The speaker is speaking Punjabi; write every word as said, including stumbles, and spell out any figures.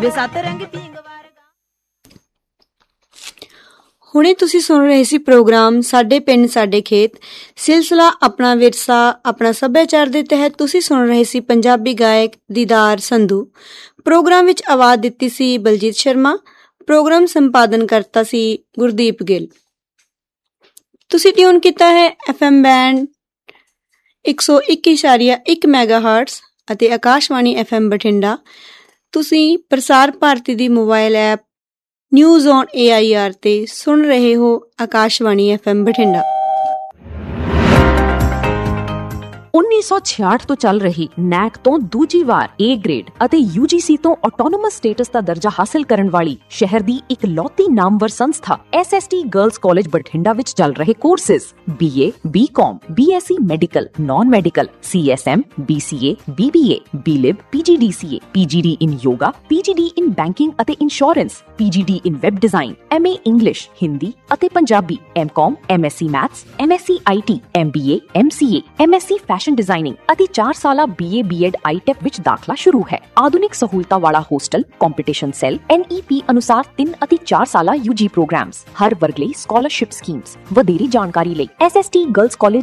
ਵੇ ਸੱਤ ਰੰਗ ਪੀਂਗ ਵਾਰਗਾ। ਹੁਣੇ ਤੁਸੀਂ ਸੁਣ ਰਹੇ ਸੀ ਪ੍ਰੋਗਰਾਮ ਸਾਡੇ ਪਿੰਡ ਸਾਡੇ ਖੇਤ, ਸਿਲਸਿਲਾ ਆਪਣਾ ਵਿਰਸਾ ਆਪਣਾ ਸੱਭਿਆਚਾਰ ਦੇ ਤਹਿਤ ਤੁਸੀਂ ਸੁਣ ਰਹੇ ਸੀ ਪੰਜਾਬੀ ਗਾਇਕ ਦੀਦਾਰ ਸੰਧੂ। ਪ੍ਰੋਗਰਾਮ ਵਿੱਚ ਆਵਾਜ਼ ਦਿੱਤੀ ਸੀ ਬਲਜੀਤ ਸ਼ਰਮਾ। ਪ੍ਰੋਗਰਾਮ ਸੰਪਾਦਨ ਕਰਤਾ ਸੀ ਗੁਰਦੀਪ ਗਿੱਲ। ਤੁਸੀਂ ਟਿਊਨ ਕੀਤਾ ਹੈ ਐਫ ਐਮ ਬੈਂਡ ਇੱਕ ਸੌ ਇੱਕ ਇਸ਼ਾਰੀਆ ਇੱਕ ਮੈਗਾ ਹਰਟਸ ਅਤੇ ਆਕਾਸ਼ਵਾਣੀ ਐਫ ਐਮ ਬਠਿੰਡਾ। ਤੁਸੀਂ ਪ੍ਰਸਾਰ ਭਾਰਤੀ ਦੀ mobile app news on A I R ਤੇ ਸੁਣ ਰਹੇ ਹੋ ਆਕਾਸ਼ਵਾਣੀ ਐਫ ਐਮ ਬਠਿੰਡਾ। ਉੱਨੀ ਸੌ ਛਿਆਹਠ ਤੋਂ ਚੱਲ ਰਹੀ ਨੈਕ ਤੋਂ ਦੂਜੀ ਵਾਰ ਏ ਗ੍ਰੇਡ ਅਤੇ ਯੂ ਜੀ ਸੀ ਤੋਂ ਆਟੋਨੋਮਸ ਸਟੇਟਸ ਦਾ ਦਰਜਾ ਹਾਸਲ ਕਰਨ ਵਾਲੀ ਸ਼ਹਿਰ ਦੀ ਇੱਕ ਲੌਤੀ ਨਾਮਵਰ ਸੰਸਥਾ S S T girls college Bathinda ਵਿੱਚ ਚੱਲ ਰਹੇ ਕੋਰਸਿਸ ਬੀ ਏ, ਬੀ ਕਾਮ, B S C medical, non medical, C S M, B C A, B B A, B ਲਿਬ, ਪੀ ਜੀ ਡੀ ਸੀ ਏ, ਪੀ ਜੀ ਡੀ ਇਨ ਯੋਗਾ, ਪੀ ਜੀ ਡੀ ਇਨ ਬੈਂਕਿੰਗ ਅਤੇ ਇੰਸ਼ੋਰੈਂਸ, ਪੀ ਜੀ D in web design, M A English, Hindi ਅਤੇ ਪੰਜਾਬੀ, ਐਮ ਕਾਮ, M S C maths, M S C I T, M B A, M C A, M S C fashion designing ਅਤੇ ਚਾਰ ਸਾਲਾ B A B Ed I tech ਵਿੱਚ ਦਾਖਲਾ ਸ਼ੁਰੂ ਹੈ। ਆਧੁਨਿਕ ਸਹੂਲਤਾਂ ਵਾਲਾ ਹੋਸਟਲ, ਕੰਪੀਟੀਸ਼ਨ ਸੈੱਲ, ਐਨ ਈ ਪੀ ਅਨੁਸਾਰ ਤਿੰਨ ਅਤੇ ਚਾਰ ਸਾਲਾ ਯੂ ਜੀ ਪ੍ਰੋਗਰਾਮਸ, ਹਰ ਵਰਗ ਲਈ ਸਕਾਲਰਸ਼ਿਪ ਸਕੀਮਸ। ਵਧੇਰੀ ਜਾਣਕਾਰੀ ਲਈ S S T girls college